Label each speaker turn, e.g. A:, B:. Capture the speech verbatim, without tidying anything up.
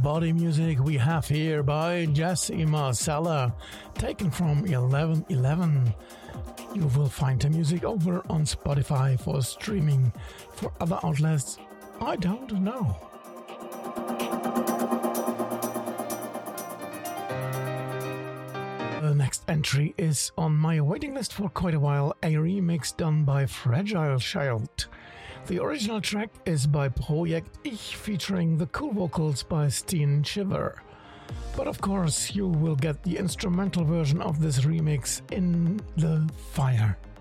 A: body music we have here by Jesse Marcella, taken from eleven eleven. You will find the music over on Spotify for streaming. For other outlets, I don't know. The next entry is on my waiting list for quite a while, a remix done by Fragile Child. The original track is by Projekt Ich featuring the cool vocals by Steen Shiver. But of course you will get the instrumental version of this remix in the Fire